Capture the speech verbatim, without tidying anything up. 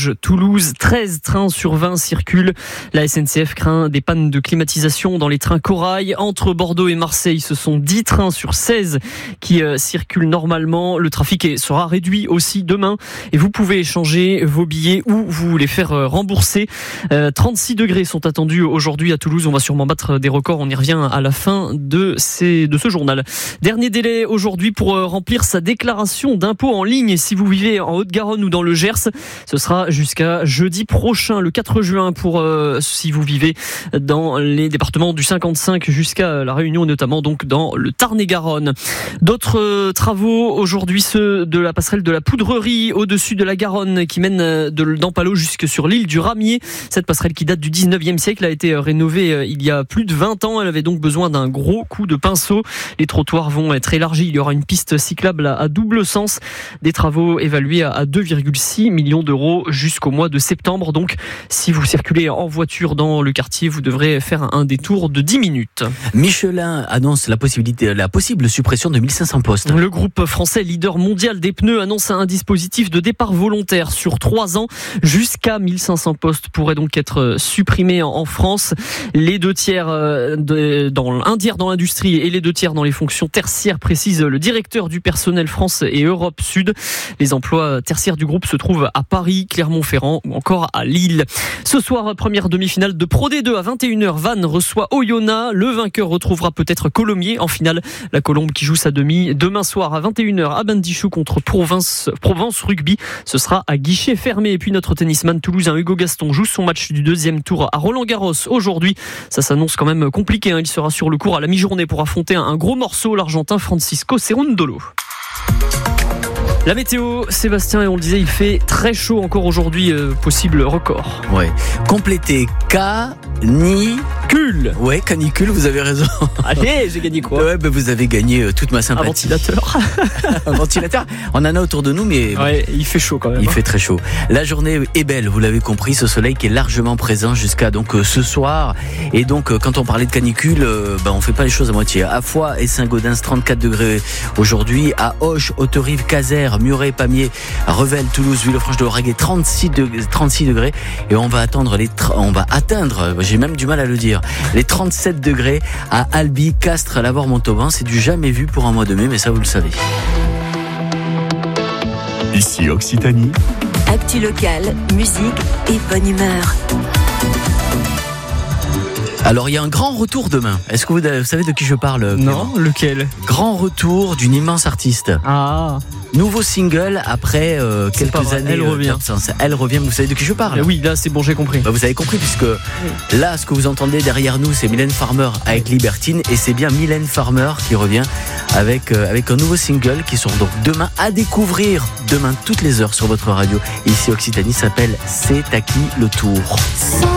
Toulouse. treize trains sur vingt circulent. La S N C F craint des pannes de climatisation dans les trains Corail. Entre Bordeaux et Marseille, ce sont dix trains sur seize qui euh, circulent normalement. Le trafic est, sera réduit aussi demain et vous pouvez échanger vos billets ou vous les faire euh, rembourser. Euh, trente-six degrés sont attendus aujourd'hui à Toulouse. On va sûrement battre des records. On y revient à la fin de, ces, de ce journal. Dernier délai aujourd'hui pour euh, remplir sa déclaration d'impôt en ligne. Si vous vivez en Haute-Garonne ou dans le Gers, ce sera jusqu'à jeudi prochain, le quatre juin, pour euh, si vous vivez dans les départements du cinquante-cinq jusqu'à La Réunion, notamment donc dans le Tarn-et-Garonne. D'autres euh, travaux aujourd'hui, ceux de la passerelle de la Poudrerie au-dessus de la Garonne qui mène de d'Ampalo jusque sur l'île du Ramier. Cette passerelle qui date du dix-neuvième siècle a été rénovée euh, il y a plus de vingt ans. Elle avait donc besoin d'un gros coup de pinceau. Les trottoirs vont être élargis. Il y aura une piste cyclable à, à double sens. Des travaux évalués à, à deux virgule six millions d'euros jusqu'au mois de septembre. Donc, si vous circulez en voiture dans le quartier, vous devrez faire un détour de dix minutes. Michelin annonce la possibilité, la possible suppression de mille cinq cents postes. Le groupe français leader mondial des pneus annonce un dispositif de départ volontaire sur trois ans. Jusqu'à mille cinq cents postes pourraient donc être supprimés en France. Les deux tiers, de, dans, un tiers dans l'industrie et les deux tiers dans les fonctions tertiaires, précise le directeur du personnel France et Europe Sud. Les emplois tertiaires du groupe se trouvent à Paris, Clermont-Ferrand ou encore à Lille. Ce soir, première demi-finale de Pro D deux à vingt et une heures. Vannes reçoit Oyonnax. Le vainqueur retrouvera peut-être Colomiers en finale. La Colombe qui joue sa demi demain soir à vingt et une heures à Bandichou contre Provence, Provence Rugby. Ce sera à guichet fermé. Et puis notre tennisman toulousain Hugo Gaston joue son match du deuxième tour à Roland-Garros aujourd'hui. Ça s'annonce quand même compliqué, hein. Il sera sur le court à la mi-journée pour affronter un gros morceau, l'Argentin Francisco Cerundolo. La météo, Sébastien, et on le disait, il fait très chaud encore aujourd'hui, euh, possible record. Ouais. Complété canicule. Ouais, canicule, vous avez raison. Allez, j'ai gagné quoi? Ouais, ben vous avez gagné toute ma sympathie. Un ventilateur. Un ventilateur. On en a autour de nous, mais ouais, il fait chaud quand même. Il hein. fait très chaud. La journée est belle, vous l'avez compris, ce soleil qui est largement présent jusqu'à donc ce soir. Et donc quand on parlait de canicule, euh, ben on fait pas les choses à moitié. À Foix et Saint-Gaudens, trente-quatre degrés aujourd'hui. À Auch, Haute-Rive, Caser, Muret, Pamiers, Revel, Toulouse, Villefranche de Lauragais, trente-six degrés. Et on va attendre les, on va atteindre, j'ai même du mal à le dire, les trente-sept degrés à Albi, Castres, Lavore, Montauban. C'est du jamais vu pour un mois de mai, mais ça vous le savez. Ici Occitanie. Actu locale, musique et bonne humeur. Alors il y a un grand retour demain. Est-ce que vous, vous savez de qui je parle? Non, lequel? Grand retour d'une immense artiste. Ah. Nouveau single après euh, quelques années. Elle revient. d'absence. Elle revient. Vous savez de qui je parle? Oui, là c'est bon, j'ai compris. Bah, vous avez compris puisque là, ce que vous entendez derrière nous, c'est Mylène Farmer avec Libertine, et c'est bien Mylène Farmer qui revient avec euh, avec un nouveau single qui sort donc demain à découvrir demain toutes les heures sur votre radio. Ici Occitanie, s'appelle C'est à qui le tour.